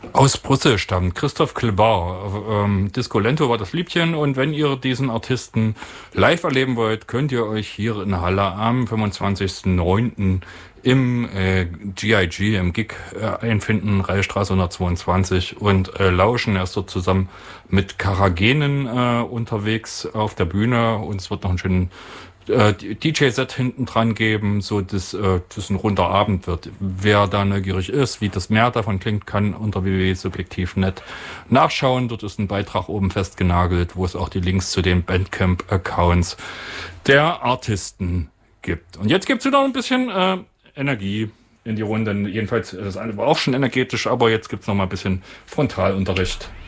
Aus Brüssel stammt Christoph Klebar. Disco Lento war das Liedchen, und wenn ihr diesen Artisten live erleben wollt, könnt ihr euch hier in Halle am 25.09. im GIG, im GIG einfinden, Reichstraße 122, und lauschen. Er ist dort zusammen mit Karagenen unterwegs auf der Bühne, und es wird noch einen schönen DJ-Set hinten dran geben, so dass das ein runder Abend wird. Wer da neugierig ist, wie das mehr davon klingt, kann unter www.subjektiv.net nachschauen. Dort ist ein Beitrag oben festgenagelt, wo es auch die Links zu den Bandcamp-Accounts der Artisten gibt. Und jetzt gibt's wieder ein bisschen Energie in die Runde. Jedenfalls, das eine war auch schon energetisch, aber jetzt gibt's noch mal ein bisschen Frontalunterricht.